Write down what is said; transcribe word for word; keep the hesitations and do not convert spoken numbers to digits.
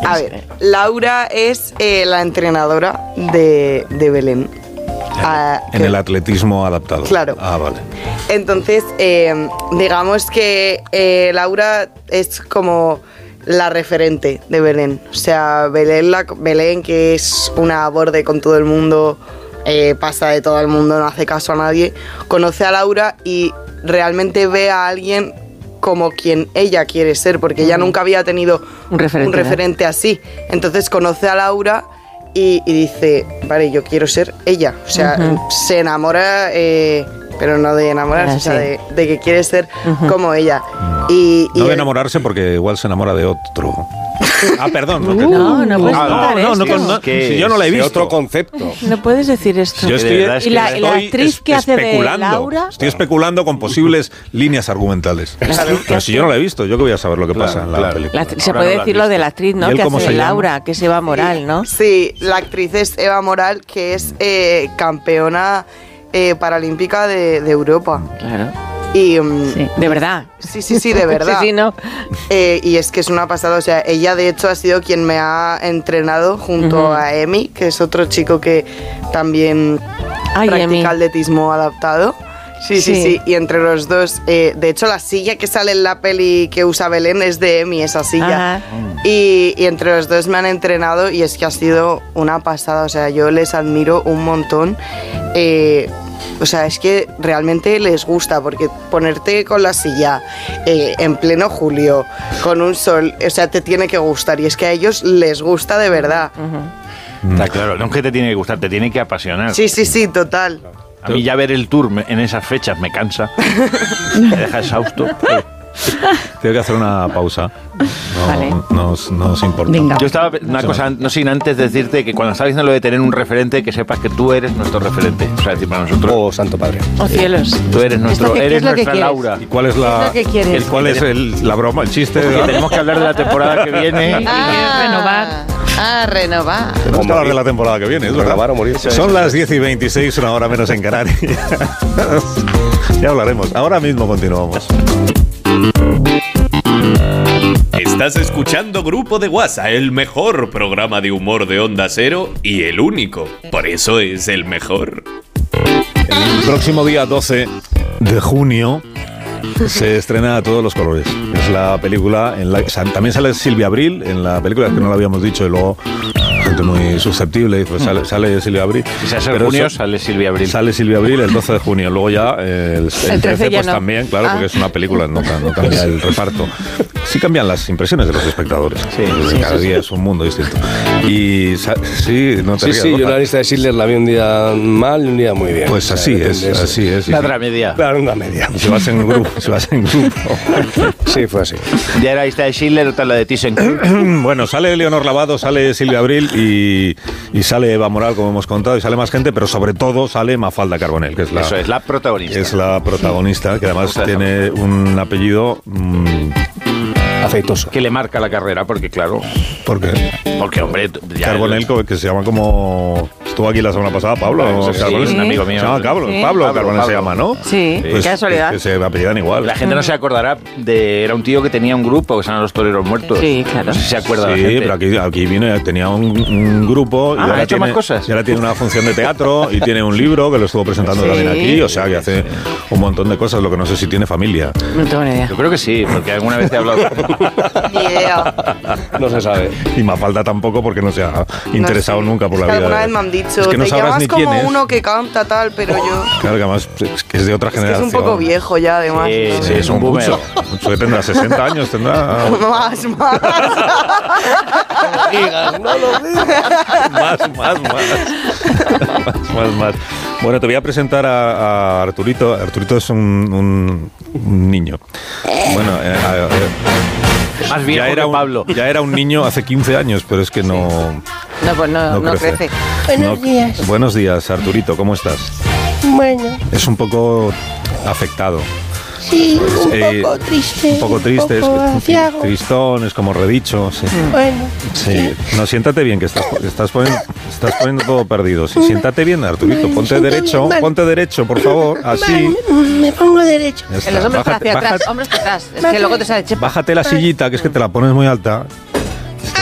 A ver, Laura es eh, la entrenadora de, de Belén. Ah, en que, el atletismo adaptado. Claro. Ah, vale. Entonces, eh, digamos que eh, Laura es como la referente de Belén. O sea, Belén, la, Belén que es una borde con todo el mundo, eh, pasa de todo el mundo, no hace caso a nadie, conoce a Laura y realmente ve a alguien como quien ella quiere ser, porque ella nunca había tenido un referente, un referente así. Entonces conoce a Laura y, y dice, vale, yo quiero ser ella. O sea, uh-huh. se enamora, eh, pero no de enamorarse, o sea, sí. de, de que quiere ser uh-huh. como ella. Y, y no de enamorarse, porque igual se enamora de otro. Ah, perdón. No, uh, no, no puedes ah, no, no, no, no, si yo no la he visto. Otro concepto. No puedes decir esto. Yo estoy, es que y la, la actriz que hace de Laura. Estoy especulando con posibles líneas argumentales. Claro, pero si yo no la he visto, yo que voy a saber lo que claro, pasa en la claro. película. La, se puede no decir lo de la actriz, ¿no? Que hace de Laura, que es Eva Moral, ¿no? Sí, la actriz es Eva Moral, que es eh, campeona eh, paralímpica de, de Europa. Claro. Y, um, sí, de verdad. Sí, sí, sí, de verdad. sí, sí, no. Eh, y es que es una pasada, o sea, ella de hecho ha sido quien me ha entrenado junto uh-huh. a Emi, que es otro chico que también Ay, practica Emi. atletismo adaptado. Sí, sí, sí, sí, y entre los dos, eh, de hecho la silla que sale en la peli que usa Belén es de Emi, esa silla. Y, y entre los dos me han entrenado y es que ha sido una pasada, o sea, yo les admiro un montón. Eh, O sea, es que realmente les gusta, porque ponerte con la silla eh, en pleno julio, con un sol, o sea, te tiene que gustar. Y es que a ellos les gusta de verdad. Uh-huh. Está claro, no es que te tiene que gustar, te tiene que apasionar. Sí, sí, sí, total. A mí ya ver el tour en esas fechas me cansa, me deja exhausto. Tengo que hacer una pausa. No, vale. no, no os importa. Venga. Yo estaba una cosa, no sin antes decirte que cuando estás diciendo lo de tener un referente, que sepas que tú eres nuestro referente. O sea, decir para nosotros. Oh, Santo Padre. Oh, cielos. Tú eres nuestro, que, eres nuestra Laura. ¿Y cuál es la? ¿Qué es lo que quieres? ¿Cuál es el, la broma, el chiste? Porque tenemos que hablar de la temporada que viene. Ah, renovar. Ah, renovar. Tenemos que hablar de la temporada que viene, es verdad. Renovar o morir. Son las diez y veintiséis, una hora menos en Canarias. Ya hablaremos. Ahora mismo continuamos. Estás escuchando Grupo de WhatsApp, el mejor programa de humor de Onda Cero y el único. Por eso es el mejor. El próximo día doce de junio se estrena A Todos los Colores. Es la película en la también sale Silvia Abril en la película, que no lo habíamos dicho, y luego gente muy susceptible, pues sale, sale Silvia Abril. Si se hace en junio, sale Silvia Abril. Sale Silvia Abril el doce de junio. Luego ya eh, el, el, el trece pues no. también, claro, ah. porque es una película, no, no cambia el reparto. Sí cambian las impresiones de los espectadores. Sí, sí, cada sí, día sí. es un mundo distinto. Y sí, no te Sí, rías, sí, yo la lista de Schindler la vi un día mal y un día muy bien. Pues así o sea, es, así es. La otra media. Claro, una media. Si vas en grupo, si vas en grupo. Sí, fue así. Ya era la lista de Schindler, otra la de ThyssenKrupp. Bueno, sale Leonor Lavado, sale Silvia Abril y, y sale Eva Moral, como hemos contado, y sale más gente, pero sobre todo sale Mafalda Carbonell, que es la, Eso es, la protagonista. Es la protagonista, que además tiene un apellido mmm, afeitoso. Que le marca la carrera, porque claro. ¿Por qué? Porque, hombre. Carbonell, el... que se llama como. Estuvo aquí la semana pasada, Pablo. Bueno, sí, Carbonell, sí, un amigo mío. Se llama Pablo. Sí. Pablo, Pablo Carbonell Pablo. se llama, ¿no? Sí, pues, qué casualidad. Que, que se apellidan igual. La gente no se acordará de. Era un tío que tenía un grupo que se llama Los Toreros Muertos. Sí, claro. No sé si se acuerda Sí, la gente. pero aquí, aquí vino, tenía un, un grupo. Ah, y ahora ¿ha hecho tiene, más cosas? Y ahora tiene una función de teatro y tiene un libro que lo estuvo presentando Sí. también aquí. O sea, que hace un montón de cosas. Lo que no sé si tiene familia. No tengo ni idea. Yo creo que sí, porque alguna vez te he hablado. Ni idea. No se sabe. Y Mafalda tampoco, porque no se ha interesado no sé. nunca por es la que vida. Alguna de... vez me han dicho, es que no te sabrás llamas ni como quién es. uno que canta tal, pero yo... Claro, que además es que es de otra Es que generación. es un poco viejo ya, además. Sí, ¿no? sí, es un boomer. Mucho, mucho que tendrá sesenta años, tendrá. Más, más. No lo digas, no lo digas. Más, más, más. más, más, más. Bueno, te voy a presentar a, a Arturito. Arturito es un, un, un niño. Bueno, eh, eh, Más viejo ya era que un, Pablo. Ya era un niño hace quince años, pero es que no... No, pues no, No no crece. crece. Buenos no- días. Buenos días, Arturito, ¿cómo estás? Bueno, Es un poco afectado. sí, un Eh, poco triste. Un poco triste, Un poco es aciago. tristón, es como redicho. Sí. Bueno, Sí. No, siéntate bien, que estás, estás, poniendo, estás poniendo todo perdido. Sí, siéntate bien, Arturito, Vale, ponte siéntame, derecho, vale. ponte derecho, por favor, así. vale, me pongo derecho. Ya está. En los hombros Bájate- hacia atrás, bájate- hombros para atrás. Es que luego te sale chepa. Bájate la sillita, que es que te la pones muy alta.